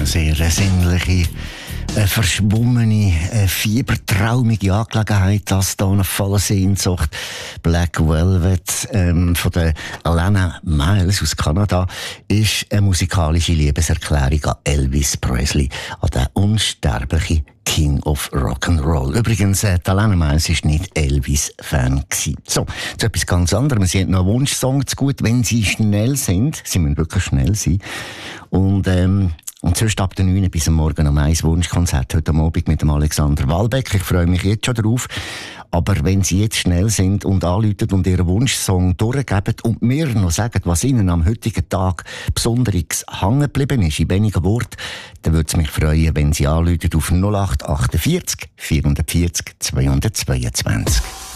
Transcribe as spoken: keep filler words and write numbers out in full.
sehr eine sinnliche, eine verschwommene, eine fiebertraumige Angelegenheit, das da eine volle Sehnsucht. Black Velvet ähm, von der Alana Miles aus Kanada ist eine musikalische Liebeserklärung an Elvis Presley, an den unsterblichen King of Rock'n'Roll. Übrigens, äh, Alana Miles war nicht Elvis-Fan. So, zu etwas ganz anderem. Sie hat noch einen Wunschsong zu gut, wenn sie schnell sind. Sie müssen wirklich schnell sein. Und, ähm, und sonst ab der neun bis am Morgen um eins Wunschkonzert heute Abend mit dem Alexander Walbeck. Ich freue mich jetzt schon darauf. Aber wenn Sie jetzt schnell sind und anrufen und Ihren Wunschsong durchgeben und mir noch sagen, was Ihnen am heutigen Tag besonders hängen geblieben ist, in wenigen Worten, dann würde es mich freuen, wenn Sie anrufen auf null acht achtundvierzig vierhundertvierzig zweihundertzweiundzwanzig.